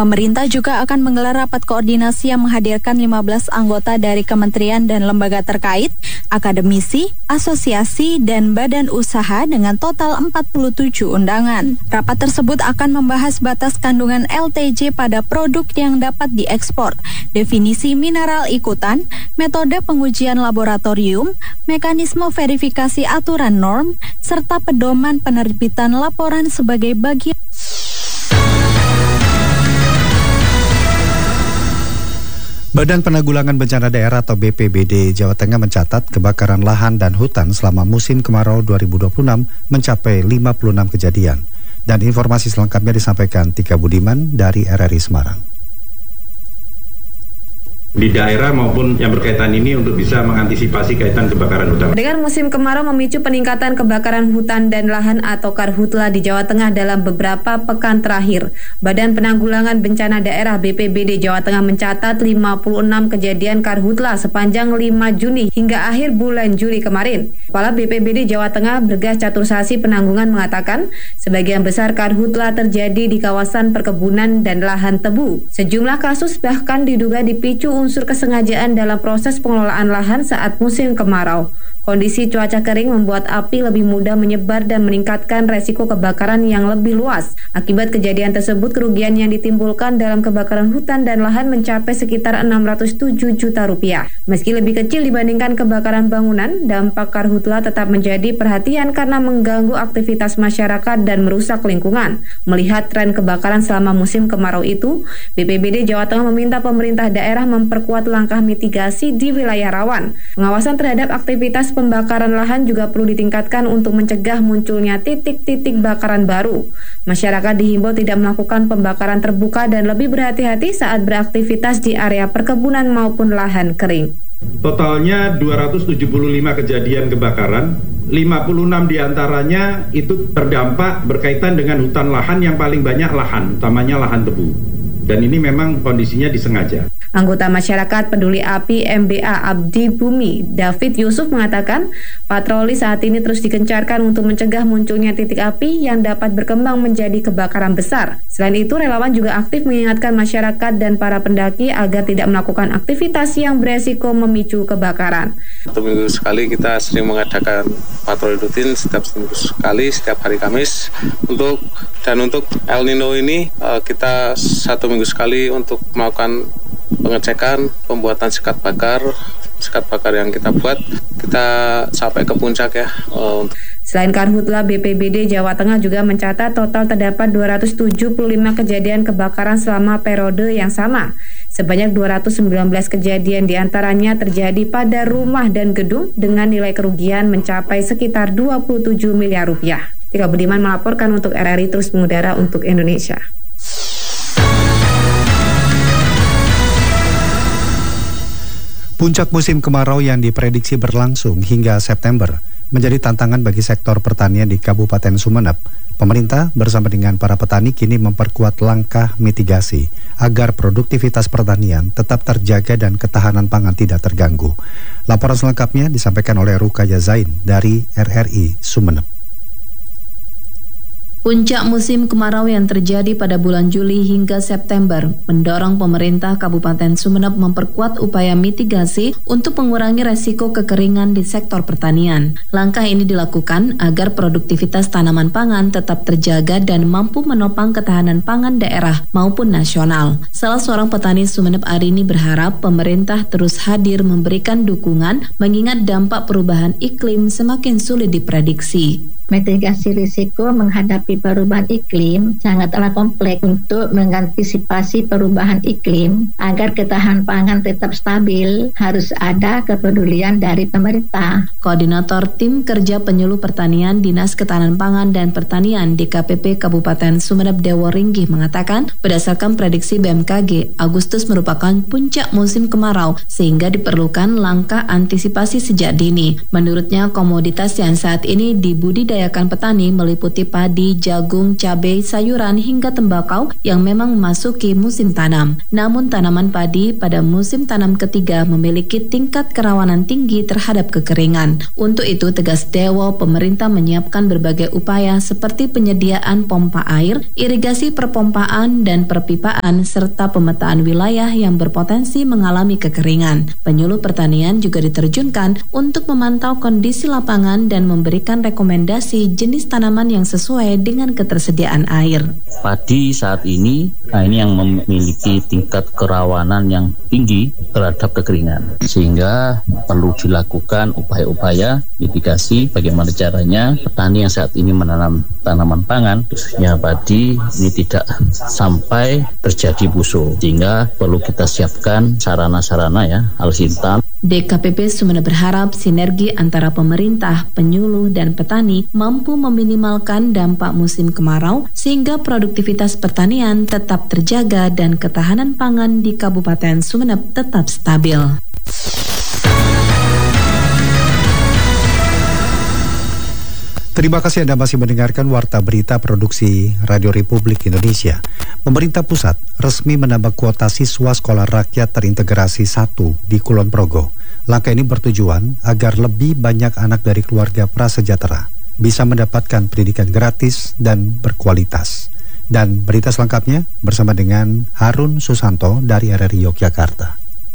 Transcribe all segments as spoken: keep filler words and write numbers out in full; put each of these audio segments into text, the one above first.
Pemerintah juga akan menggelar rapat koordinasi yang menghadirkan lima belas anggota dari kementerian dan lembaga terkait, akademisi, asosiasi, dan badan usaha dengan total empat puluh tujuh undangan. Rapat tersebut akan membahas batas kandungan L T J pada produk yang dapat diekspor, definisi mineral ikutan, metode pengujian laboratorium, mekanisme verifikasi aturan norm, serta pedoman penerbitan laporan sebagai bagian. Badan Penanggulangan Bencana Daerah atau B P B D Jawa Tengah mencatat kebakaran lahan dan hutan selama musim kemarau dua ribu dua puluh enam mencapai lima puluh enam kejadian. Dan informasi selengkapnya disampaikan Tika Budiman dari R R I Semarang. Di daerah maupun yang berkaitan ini untuk bisa mengantisipasi kaitan kebakaran hutan. Dengan musim kemarau memicu peningkatan kebakaran hutan dan lahan atau karhutla di Jawa Tengah dalam beberapa pekan terakhir. Badan Penanggulangan Bencana Daerah B P B D Jawa Tengah mencatat lima puluh enam kejadian karhutla sepanjang lima Juni hingga akhir bulan Juli kemarin. Kepala B P B D Jawa Tengah Bergas Catursasi Penanggungan mengatakan sebagian besar karhutla terjadi di kawasan perkebunan dan lahan tebu. Sejumlah kasus bahkan diduga dipicu unsur kesengajaan dalam proses pengelolaan lahan saat musim kemarau. Kondisi cuaca kering membuat api lebih mudah menyebar dan meningkatkan resiko kebakaran yang lebih luas. Akibat kejadian tersebut, kerugian yang ditimbulkan dalam kebakaran hutan dan lahan mencapai sekitar enam ratus tujuh juta rupiah. Meski lebih kecil dibandingkan kebakaran bangunan, dampak karhutla tetap menjadi perhatian karena mengganggu aktivitas masyarakat dan merusak lingkungan. Melihat tren kebakaran selama musim kemarau itu, B P B D Jawa Tengah meminta pemerintah daerah memperkuat langkah mitigasi di wilayah rawan. Pengawasan terhadap aktivitas pembakaran lahan juga perlu ditingkatkan untuk mencegah munculnya titik-titik bakaran baru. Masyarakat dihimbau tidak melakukan pembakaran terbuka dan lebih berhati-hati saat beraktivitas di area perkebunan maupun lahan kering. Totalnya dua ratus tujuh puluh lima kejadian kebakaran, lima puluh enam diantaranya itu terdampak berkaitan dengan hutan lahan yang paling banyak lahan, utamanya lahan tebu. Dan ini memang kondisinya disengaja. Anggota Masyarakat Peduli Api M B A Abdi Bumi, David Yusuf mengatakan, patroli saat ini terus digencarkan untuk mencegah munculnya titik api yang dapat berkembang menjadi kebakaran besar. Selain itu, relawan juga aktif mengingatkan masyarakat dan para pendaki agar tidak melakukan aktivitas yang beresiko memicu kebakaran. Satu minggu sekali kita sering mengadakan patroli rutin setiap minggu sekali, setiap hari Kamis. Untuk dan untuk El Nino ini kita satu minggu sekali untuk melakukan pengecekan pembuatan sekat bakar sekat bakar yang kita buat kita sampai ke puncak ya. Selain karhutla, B P B D Jawa Tengah juga mencatat total terdapat dua ratus tujuh puluh lima kejadian kebakaran selama periode yang sama. Sebanyak dua ratus sembilan belas kejadian diantaranya terjadi pada rumah dan gedung dengan nilai kerugian mencapai sekitar dua puluh tujuh miliar rupiah. Tika Budiman melaporkan untuk R R I Terus Mengudara untuk Indonesia. Puncak musim kemarau yang diprediksi berlangsung hingga September menjadi tantangan bagi sektor pertanian di Kabupaten Sumeneb. Pemerintah bersama dengan para petani kini memperkuat langkah mitigasi agar produktivitas pertanian tetap terjaga dan ketahanan pangan tidak terganggu. Laporan selengkapnya disampaikan oleh Rukaya Zain dari R R I Sumeneb. Puncak musim kemarau yang terjadi pada bulan Juli hingga September mendorong pemerintah Kabupaten Sumeneb memperkuat upaya mitigasi untuk mengurangi resiko kekeringan di sektor pertanian. Langkah ini dilakukan agar produktivitas tanaman pangan tetap terjaga dan mampu menopang ketahanan pangan daerah maupun nasional. Salah seorang petani Sumeneb Arini berharap pemerintah terus hadir memberikan dukungan mengingat dampak perubahan iklim semakin sulit diprediksi. Mitigasi risiko menghadapi perubahan iklim sangatlah kompleks. Untuk mengantisipasi perubahan iklim agar ketahanan pangan tetap stabil, harus ada kepedulian dari pemerintah. Koordinator Tim Kerja Penyuluh Pertanian Dinas Ketahanan Pangan dan Pertanian D K P P Kabupaten Sumeneb Dewo Ringgih mengatakan, berdasarkan prediksi B M K G, Agustus merupakan puncak musim kemarau sehingga diperlukan langkah antisipasi sejak dini. Menurutnya, komoditas yang saat ini dibudidaya petani meliputi padi, jagung, cabai, sayuran, hingga tembakau yang memang memasuki musim tanam. Namun tanaman padi pada musim tanam ketiga memiliki tingkat kerawanan tinggi terhadap kekeringan. Untuk itu, tegas Dewo, pemerintah menyiapkan berbagai upaya seperti penyediaan pompa air, irigasi perpompaan dan perpipaan, serta pemetaan wilayah yang berpotensi mengalami kekeringan. Penyuluh pertanian juga diterjunkan untuk memantau kondisi lapangan dan memberikan rekomendasi jenis tanaman yang sesuai dengan ketersediaan air. Padi saat ini, nah ini yang memiliki tingkat kerawanan yang tinggi terhadap kekeringan, sehingga perlu dilakukan upaya-upaya mitigasi bagaimana caranya petani yang saat ini menanam tanaman pangan, khususnya padi, ini tidak sampai terjadi busuk, sehingga perlu kita siapkan sarana-sarana ya, alutsista. D K P P Sumeneb berharap sinergi antara pemerintah, penyuluh, dan petani mampu meminimalkan dampak musim kemarau sehingga produktivitas pertanian tetap terjaga dan ketahanan pangan di Kabupaten Sumeneb tetap stabil. Terima kasih Anda masih mendengarkan Warta Berita Produksi Radio Republik Indonesia. Pemerintah pusat resmi menambah kuota siswa sekolah rakyat terintegrasi satu di Kulon Progo. Langkah ini bertujuan agar lebih banyak anak dari keluarga prasejahtera bisa mendapatkan pendidikan gratis dan berkualitas. Dan berita selengkapnya bersama dengan Harun Susanto dari R R I Yogyakarta.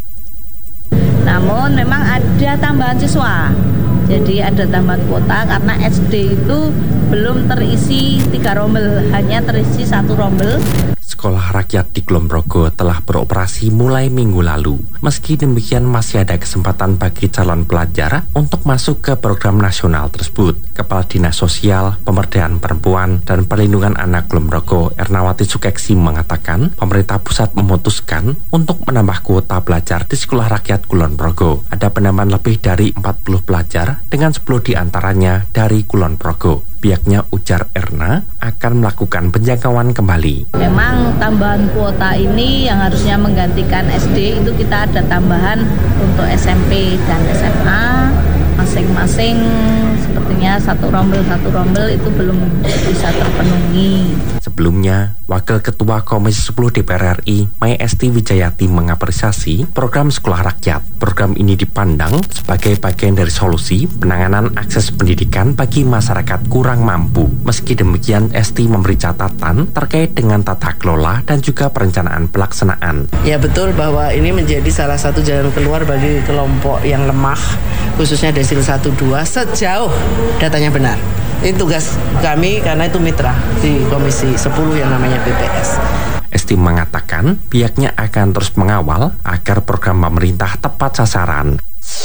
Namun memang ada tambahan siswa. Jadi ada tambahan kuota karena S D itu belum terisi tiga rombel, hanya terisi satu rombel. Sekolah rakyat di Kulon Progo telah beroperasi mulai minggu lalu. Meski demikian masih ada kesempatan bagi calon pelajar untuk masuk ke program nasional tersebut. Kepala Dinas Sosial, Pemberdayaan Perempuan, dan Perlindungan Anak Kulon Progo, Ernawati Sukeksi, mengatakan pemerintah pusat memutuskan untuk menambah kuota pelajar di sekolah rakyat Kulon Progo. Ada penambahan lebih dari empat puluh pelajar dengan sepuluh diantaranya dari Kulon Progo. Pihaknya, ujar Erna, akan melakukan penjangkauan kembali. Memang tambahan kuota ini yang harusnya menggantikan S D itu kita ada tambahan untuk S M P dan S M A masing-masing, sepertinya satu rombel satu rombel itu belum bisa terpenuhi. Sebelumnya, Wakil Ketua Komisi sepuluh D P R R I, Mai Esti Wijayati, mengapresiasi program sekolah rakyat. Program ini dipandang sebagai bagian dari solusi penanganan akses pendidikan bagi masyarakat kurang mampu. Meski demikian, Esti memberi catatan terkait dengan tata kelola dan juga perencanaan pelaksanaan. Ya betul bahwa ini menjadi salah satu jalan keluar bagi kelompok yang lemah, khususnya desil satu dua, sejauh datanya benar. Ini tugas kami karena itu mitra di Komisi sepuluh yang namanya B P S. Esti mengatakan pihaknya akan terus mengawal agar program pemerintah tepat sasaran.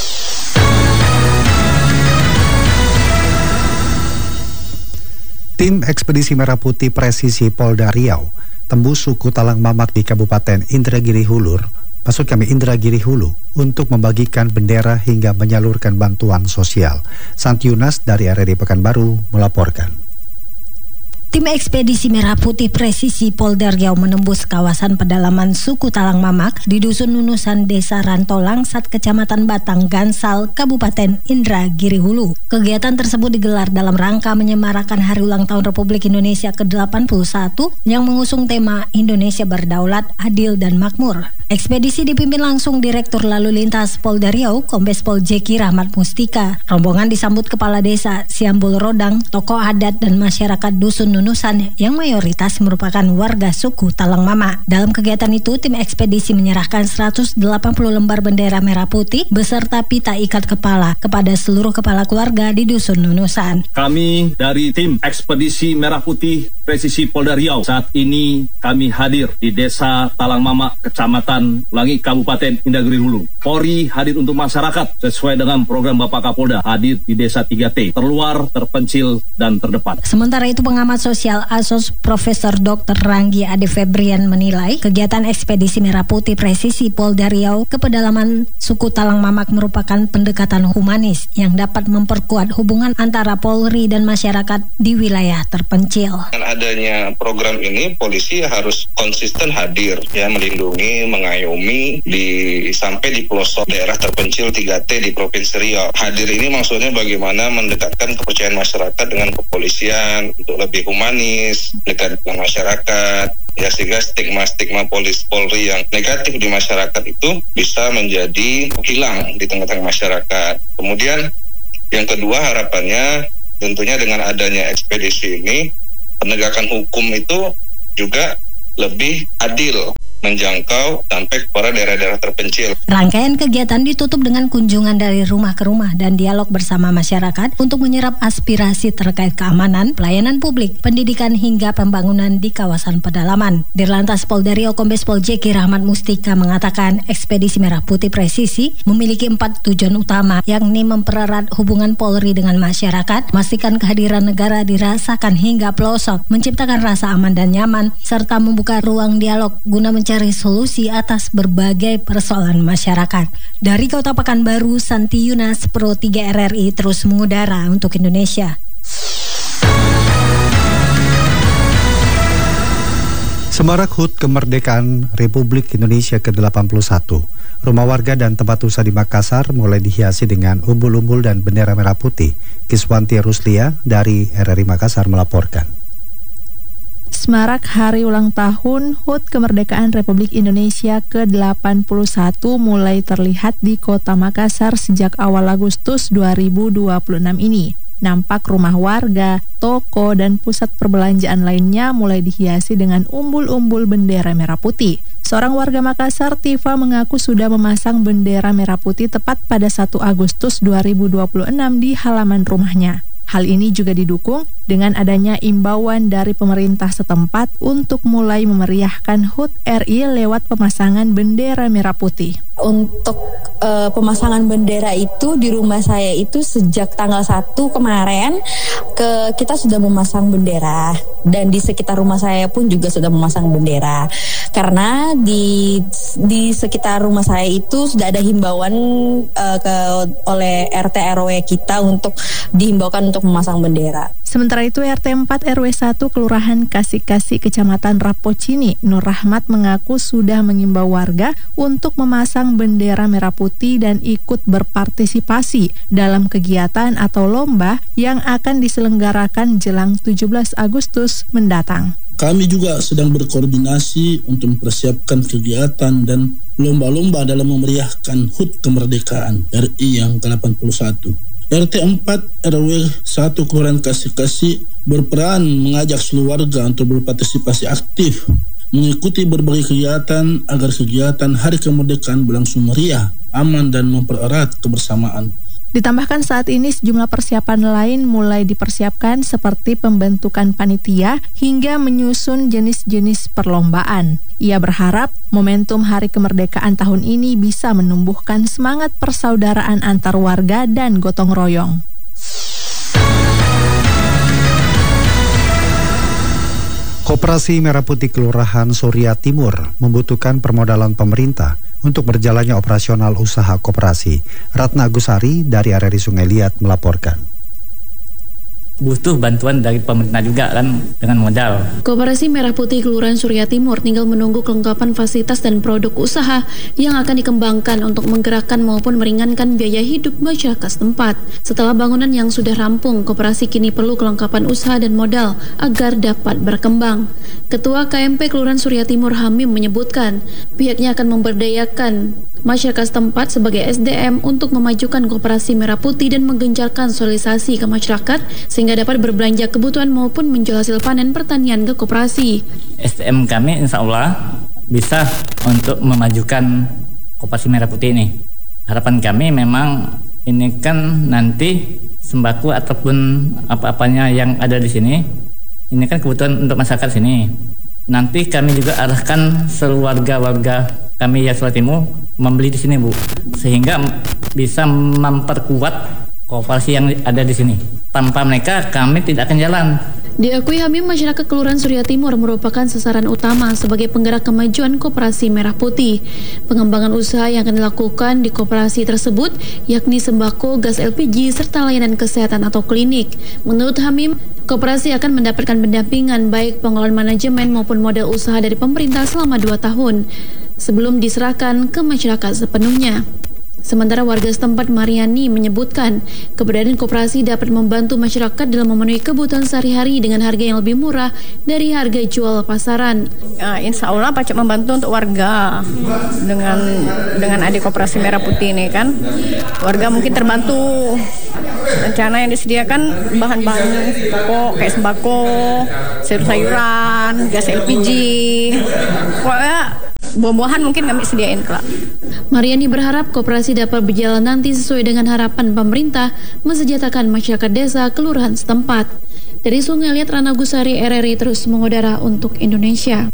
Tim Ekspedisi Merah Putih Presisi Polda Riau tembus suku Talang Mamak di Kabupaten Indragiri Hulur, maksud kami Indragiri Hulu, untuk membagikan bendera hingga menyalurkan bantuan sosial. Santi Yunas dari R R I Pekanbaru melaporkan. Tim Ekspedisi Merah Putih Presisi Polda Riau menembus kawasan pedalaman suku Talang Mamak di Dusun Nunusan, Desa Rantolangsat, Kecamatan Batang Gansal, Kabupaten Indragiri Hulu. Kegiatan tersebut digelar dalam rangka menyemarakan Hari Ulang Tahun Republik Indonesia ke delapan puluh satu yang mengusung tema Indonesia Berdaulat, Adil, dan Makmur. Ekspedisi dipimpin langsung Direktur Lalu Lintas Polda Riau, Kombes Pol Jeki Rahmat Mustika. Rombongan disambut Kepala Desa, Siambul Rodang, tokoh adat, dan masyarakat Dusun Nunusan yang mayoritas merupakan warga suku Talang Mama. Dalam kegiatan itu, tim ekspedisi menyerahkan seratus delapan puluh lembar bendera merah putih beserta pita ikat kepala kepada seluruh kepala keluarga di Dusun Nunusan. Kami dari tim Ekspedisi Merah Putih Presisi Polda Riau saat ini kami hadir di Desa Talang Mama, Kecamatan Ulangi, Kabupaten Indragiri Hulu. Polri hadir untuk masyarakat sesuai dengan program Bapak Kapolda, hadir di Desa tiga T, terluar, terpencil, dan terdepan. Sementara itu, pengamat sosial A S O S Profesor Doktor Ranggi Ade Febrian menilai kegiatan Ekspedisi Merah Putih Presisi Polda Riau ke pedalaman suku Talang Mamak merupakan pendekatan humanis yang dapat memperkuat hubungan antara Polri dan masyarakat di wilayah terpencil. Dengan adanya program ini, polisi harus konsisten hadir, ya, melindungi, mengayomi di sampai di pelosok daerah terpencil tiga T di Provinsi Riau. Hadir ini maksudnya bagaimana mendekatkan kepercayaan masyarakat dengan kepolisian untuk lebih human humanis, dekat dengan masyarakat, ya sehingga stigma-stigma polis Polri yang negatif di masyarakat itu bisa menjadi hilang di tengah-tengah masyarakat. Kemudian yang kedua harapannya tentunya dengan adanya ekspedisi ini, penegakan hukum itu juga lebih adil, menjangkau sampai kepada daerah-daerah terpencil. Rangkaian kegiatan ditutup dengan kunjungan dari rumah ke rumah dan dialog bersama masyarakat untuk menyerap aspirasi terkait keamanan, pelayanan publik, pendidikan hingga pembangunan di kawasan pedalaman. Dirlantas Polda Riau Kombes Pol Jeki Rahmat Mustika mengatakan ekspedisi Merah Putih Presisi memiliki empat tujuan utama, yakni mempererat hubungan Polri dengan masyarakat, memastikan kehadiran negara dirasakan hingga pelosok, menciptakan rasa aman dan nyaman, serta membuka ruang dialog guna mencari solusi atas berbagai persoalan masyarakat. Dari Kota Pekanbaru, Santi Yunas, Pro tiga R R I terus mengudara untuk Indonesia. Semarak H U T Kemerdekaan Republik Indonesia ke delapan puluh satu. Rumah warga dan tempat usaha di Makassar mulai dihiasi dengan umbul-umbul dan bendera merah putih. Kiswanti Ruslia dari R R I Makassar melaporkan. Semarak Hari Ulang Tahun H U T Kemerdekaan Republik Indonesia ke delapan puluh satu mulai terlihat di Kota Makassar sejak awal Agustus dua ribu dua puluh enam ini. Nampak rumah warga, toko, dan pusat perbelanjaan lainnya mulai dihiasi dengan umbul-umbul bendera merah putih. Seorang warga Makassar, Tifa, mengaku sudah memasang bendera merah putih tepat pada satu Agustus dua ribu dua puluh enam di halaman rumahnya. Hal ini juga didukung dengan adanya imbauan dari pemerintah setempat untuk mulai memeriahkan H U T R I lewat pemasangan bendera merah putih. Untuk uh, pemasangan bendera itu di rumah saya itu sejak tanggal satu kemarin ke kita sudah memasang bendera, dan di sekitar rumah saya pun juga sudah memasang bendera. Karena di di sekitar rumah saya itu sudah ada himbauan uh, ke oleh R T R W kita untuk dihimbaukan untuk memasang bendera. Sementara itu R T empat R W satu Kelurahan Kasih-Kasih Kecamatan Rapocini, Nur Rahmat mengaku sudah mengimbau warga untuk memasang bendera merah putih dan ikut berpartisipasi dalam kegiatan atau lomba yang akan diselenggarakan jelang tujuh belas Agustus mendatang. Kami juga sedang berkoordinasi untuk mempersiapkan kegiatan dan lomba-lomba dalam memeriahkan H U T Kemerdekaan R I yang ke delapan puluh satu. R T empat R W satu Kelurahan Kasih-Kasih berperan mengajak seluruh warga untuk berpartisipasi aktif, mengikuti berbagai kegiatan agar kegiatan Hari Kemerdekaan berlangsung meriah, aman, dan mempererat kebersamaan. Ditambahkan saat ini sejumlah persiapan lain mulai dipersiapkan seperti pembentukan panitia hingga menyusun jenis-jenis perlombaan. Ia berharap momentum Hari Kemerdekaan tahun ini bisa menumbuhkan semangat persaudaraan antar warga dan gotong royong. Koperasi Merah Putih Kelurahan Surya Timur membutuhkan permodalan pemerintah untuk berjalannya operasional usaha koperasi. Ratna Agusari dari R R I Sungai Liat melaporkan. Butuh bantuan dari pemerintah juga kan dengan modal. Koperasi Merah Putih Kelurahan Surya Timur tinggal menunggu kelengkapan fasilitas dan produk usaha yang akan dikembangkan untuk menggerakkan maupun meringankan biaya hidup masyarakat setempat. Setelah bangunan yang sudah rampung, koperasi kini perlu kelengkapan usaha dan modal agar dapat berkembang. Ketua K M P Kelurahan Surya Timur Hamim menyebutkan pihaknya akan memberdayakan masyarakat setempat sebagai S D M untuk memajukan koperasi Merah Putih dan menggencarkan sosialisasi ke masyarakat sehingga dapat berbelanja kebutuhan maupun menjual hasil panen pertanian ke koperasi. S D M kami insya Allah bisa untuk memajukan koperasi Merah Putih ini. Harapan kami memang ini kan nanti sembako ataupun apa-apanya yang ada di sini, ini kan kebutuhan untuk masyarakat sini. Nanti kami juga arahkan seluruh warga-warga kami yang Surya Timur membeli di sini, Bu, sehingga bisa memperkuat koperasi yang ada di sini. Tanpa mereka kami tidak akan jalan. Diakui Hamim, masyarakat Kelurahan Surya Timur merupakan sasaran utama sebagai penggerak kemajuan koperasi Merah Putih. Pengembangan usaha yang akan dilakukan di koperasi tersebut yakni sembako, gas L P G, serta layanan kesehatan atau klinik. Menurut Hamim, koperasi akan mendapatkan pendampingan baik pengelolaan manajemen maupun modal usaha dari pemerintah selama dua tahun sebelum diserahkan ke masyarakat sepenuhnya. Sementara warga setempat Mariani menyebutkan keberadaan koperasi dapat membantu masyarakat dalam memenuhi kebutuhan sehari-hari dengan harga yang lebih murah dari harga jual pasaran. Ya, insya Allah pacak membantu untuk warga dengan dengan ada koperasi Merah Putih ini kan. Warga mungkin terbantu. Rencana yang disediakan bahan-bahan pokok kayak sembako, sayur-sayuran, gas L P G. Pokoknya buah-buahan mungkin kami sediain kelak. Mariani berharap koperasi dapat berjalan nanti sesuai dengan harapan pemerintah mensejahterakan masyarakat desa kelurahan setempat. Dari Sungai Liat, Rana Gusari, R R I terus mengudara untuk Indonesia.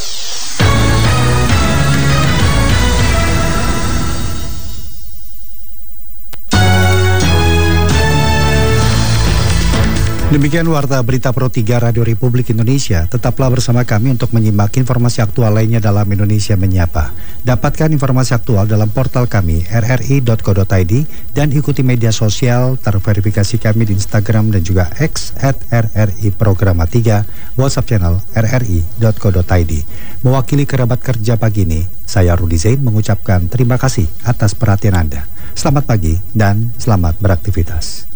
Demikian Warta Berita Pro tiga Radio Republik Indonesia. Tetaplah bersama kami untuk menyimak informasi aktual lainnya dalam Indonesia Menyapa. Dapatkan informasi aktual dalam portal kami r r i dot co dot i d dan ikuti media sosial terverifikasi kami di Instagram dan juga X at r r i programa tiga, WhatsApp channel r r i dot co dot i d. Mewakili kerabat kerja pagi ini, saya Rudi Zain mengucapkan terima kasih atas perhatian Anda. Selamat pagi dan selamat beraktivitas.